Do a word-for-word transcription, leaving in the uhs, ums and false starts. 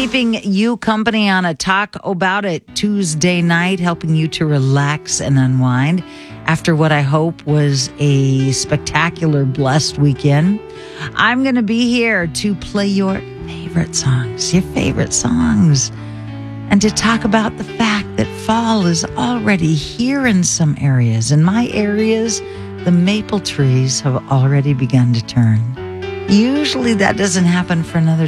keeping you company on a Talk About It Tuesday night, helping you to relax and unwind after what I hope was a spectacular, blessed weekend. I'm going to be here to play your favorite songs, your favorite songs, and to talk about the fact that fall is already here in some areas. In my areas, the maple trees have already begun to turn. Usually that doesn't happen for another